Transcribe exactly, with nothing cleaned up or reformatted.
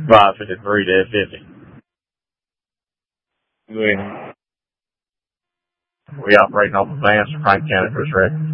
five fifty-three to fifty. We, we operating off of Vance, Frank County, Chris Records.